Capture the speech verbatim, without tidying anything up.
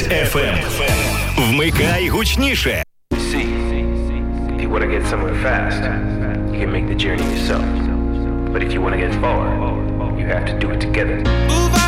еф ем. Вмикай гучніше. See, if you want to get somewhere fast, you can make the journey yourself. But if you want to get far, you have to do it together.